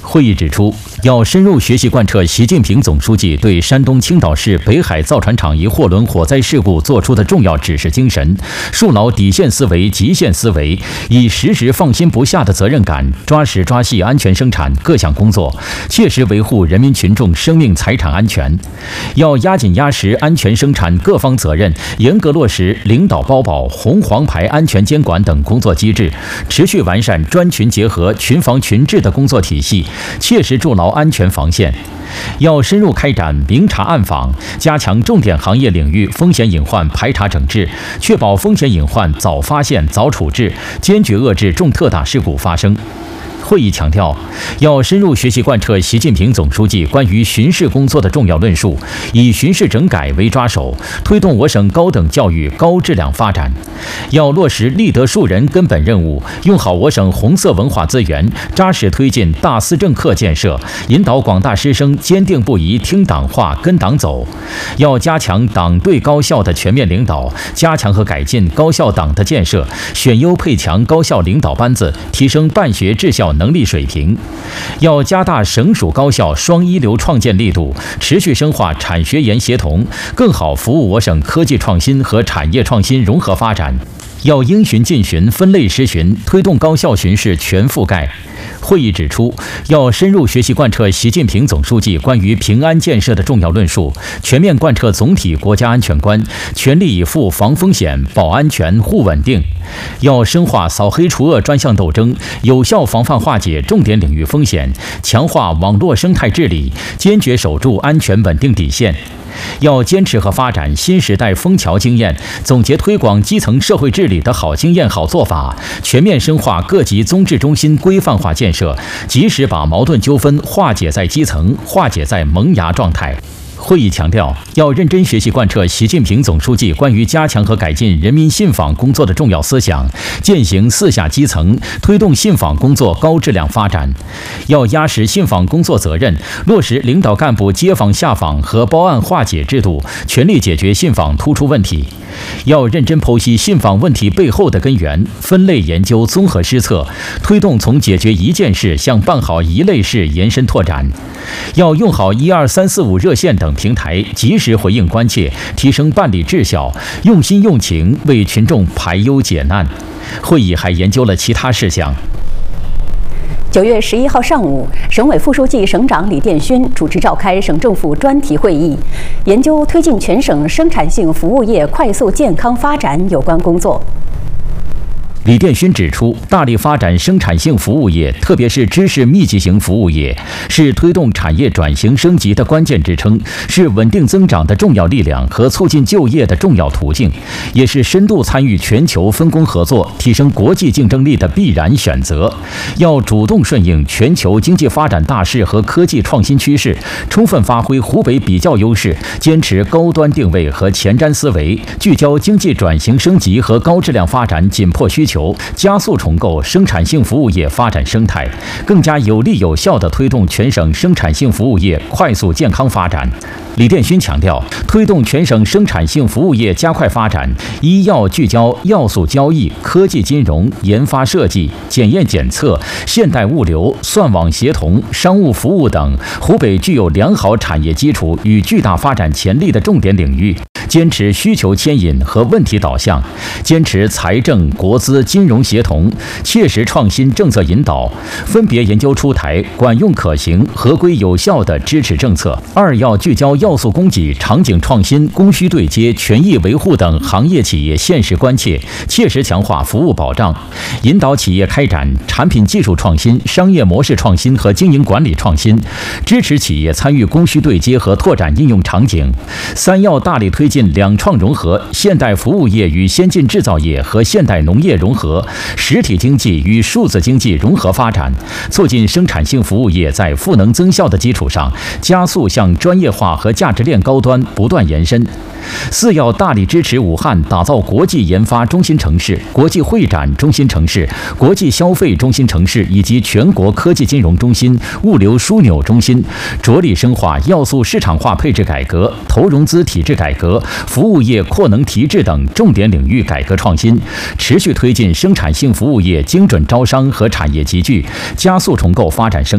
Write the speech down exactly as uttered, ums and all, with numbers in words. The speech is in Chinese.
会议指出，要深入学习贯彻习近平总书记对山东青岛市北海造船厂一货轮火灾事故作出的重要指示精神，树牢底线思维、极限思维，以时时放心不下的责任感，抓实抓细安全生产各项工作，切实维护人民群众生命财产安全。要压紧压实安全生产各方责任，严格落实领导包保、红黄牌安全监管等工作机制，持续完善专群结合、群防群治的工作体系，切实筑牢安全防线。要深入开展明察暗访，加强重点行业领域风险隐患排查整治，确保风险隐患早发现、早处置，坚决遏制重特大事故发生。会议强调，要深入学习贯彻习近平总书记关于巡视工作的重要论述，以巡视整改为抓手，推动我省高等教育高质量发展。要落实立德树人根本任务，用好我省红色文化资源，扎实推进大思政课建设，引导广大师生坚定不移听党话、跟党走。要加强党对高校的全面领导，加强和改进高校党的建设，选优配强高校领导班子，提升办学治校能力水平。要加大省属高校双一流创建力度，持续深化产学研协同，更好服务我省科技创新和产业创新融合发展。要应循尽循、分类施巡，推动高校巡视全覆盖。会议指出，要深入学习贯彻习近平总书记关于平安建设的重要论述，全面贯彻总体国家安全观，全力以赴防风险、保安全、护稳定。要深化扫黑除恶专项斗争，有效防范化解重点领域风险，强化网络生态治理，坚决守住安全稳定底线。要坚持和发展新时代枫桥经验，总结推广基层社会治理的好经验、好做法，全面深化各级综治中心规范化建设，及时把矛盾纠纷化解在基层，化解在萌芽状态。会议强调，要认真学习贯彻习近平总书记关于加强和改进人民信访工作的重要思想，践行四下基层，推动信访工作高质量发展。要压实信访工作责任，落实领导干部接访下访和报案化解制度，全力解决信访突出问题。要认真剖析信访问题背后的根源，分类研究、综合施策，推动从解决一件事向办好一类事延伸拓展。要用好一二三四五热线等平台，及时回应关切，提升办理质效，用心用情为群众排忧解难。会议还研究了其他事项。 九月十一号上午，省委副书记、省长李殿勋主持召开省政府专题会议，研究推进全省生产性服务业快速健康发展有关工作。 李殿勋指出，大力发展生产性服务业，特别是知识密集型服务业，是推动产业转型升级的关键支撑，是稳定增长的重要力量和促进就业的重要途径，也是深度参与全球分工合作、提升国际竞争力的必然选择。要主动顺应全球经济发展大势和科技创新趋势，充分发挥湖北比较优势，坚持高端定位和前瞻思维，聚焦经济转型升级和高质量发展紧迫需求。加速重构生产性服务业发展生态，更加有力有效地推动全省生产性服务业快速健康发展。李殿勋强调，推动全省生产性服务业加快发展，一要聚焦要素交易、科技金融、研发设计、检验检测、现代物流、算网协同、商务服务等湖北具有良好产业基础与巨大发展潜力的重点领域，坚持需求牵引和问题导向，坚持财政、国资、金融协同，切实创新政策引导，分别研究出台管用可行、合规有效的支持政策。二要聚焦要素供给、场景创新、供需对接、权益维护等行业企业现实关切，切实强化服务保障，引导企业开展产品技术创新、商业模式创新和经营管理创新，支持企业参与供需对接和拓展应用场景。三要大力推进两创融合，现代服务业与先进制造业和现代农业融合，实体经济与数字经济融合发展，促进生产性服务业在赋能增效的基础上，加速向专业化和价值链高端不断延伸。四要大力支持武汉打造国际研发中心城市、国际会展中心城市、国际消费中心城市以及全国科技金融中心、物流枢纽中心，着力深化要素市场化配置改革、投融资体制改革、服务业扩能提质等重点领域改革创新，持续推进生产性服务业精准招商和产业集聚，加速重构发展生